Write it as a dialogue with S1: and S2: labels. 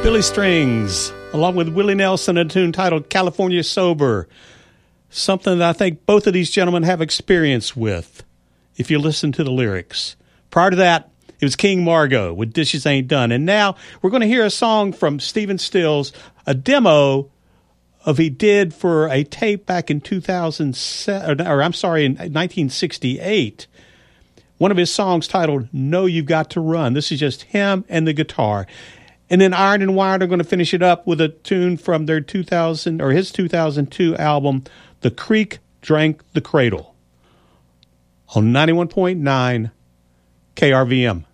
S1: Billy Strings, along with Willie Nelson, a tune titled California Sober. Something that I think both of these gentlemen have experience with, if you listen to the lyrics. Prior to that, it was King Margo with Dishes Ain't Done. And now we're going to hear a song from Stephen Stills, a demo of he did for a tape back in 1968. One of his songs titled Know You've Got to Run. This is just him and the guitar. And then Iron and Wired are going to finish it up with a tune from their his 2002 album, The Creek Drank the Cradle, on 91.9 KRVM.